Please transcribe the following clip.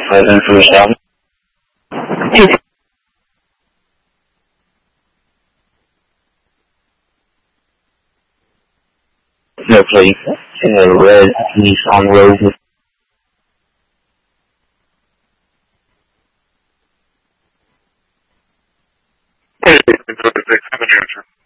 present for yourself. No, please. In a red Nissan Rogue. Hey, 26, have an answer.